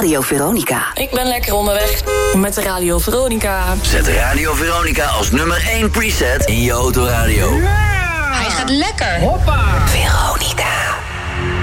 Radio Veronica. Ik ben lekker onderweg met de Radio Veronica. Zet Radio Veronica als nummer 1 preset in je autoradio. Hij gaat lekker. Hoppa!